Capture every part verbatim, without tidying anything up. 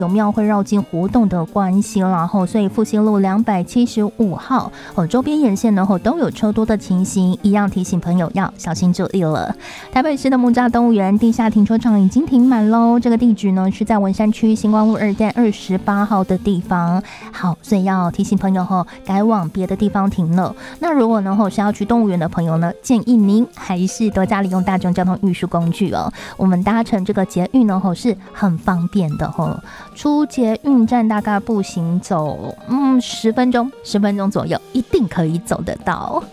有庙会绕境活动的关系，然后所以复兴路两百七十五号哦，周边沿线呢都有车多的情形，一样提醒朋友要小心注意了。台北市的木栅动物园地下停车场已经停满喽，这个地址呢是在文山区星光路二段二十八号的地方。好，所以要提醒朋友吼，改往别的地方停了。那如果呢吼是要去动物园的朋友呢，建议您还是多加利用大众交通运输工具哦。我们搭乘这个捷运呢吼是很方便的吼。出捷运站大概步行走嗯十分钟，十分钟左右，一定可以走得到。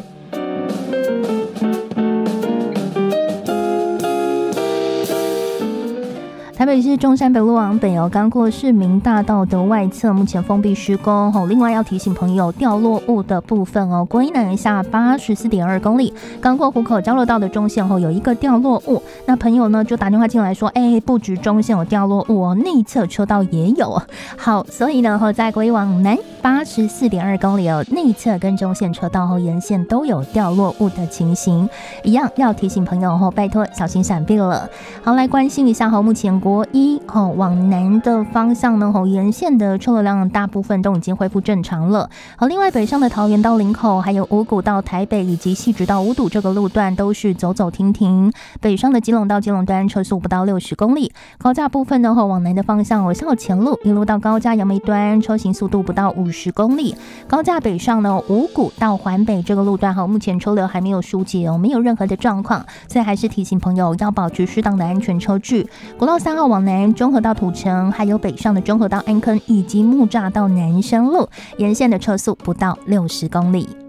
台北市中山北路往北哦，刚过市民大道的外侧，目前封闭施工哦。另外要提醒朋友，掉落物的部分哦，国一南下八十四点二公里，刚过湖口交流道的中线后有一个掉落物，那朋友呢就打电话进来说，哎，不止中线有掉落物哦，内侧车道也有。好，所以呢，在国一往南八十四点二公里哦，内侧跟中线车道后沿线都有掉落物的情形，一样要提醒朋友哦，拜托小心闪避了。好，来关心一下哦，目前国一哦往南的方向呢，沿线的车流量大部分都已经恢复正常了。好，另外北上的桃园到林口，还有五股到台北以及汐止到五堵这个路段都是走走停停。北上的基隆到基隆端车速不到六十公里。高架部分呢，往南的方向我校前路一路到高架杨梅端车行速度不到五十公里。高架北上呢，五股到环北这个路段目前车流还没有疏解哦，没有任何的状况，所以还是提醒朋友要保持适当的安全车距。国道三号往南中和到土城，还有北上的中和到安坑以及木栅到南山路沿线的车速不到六十公里。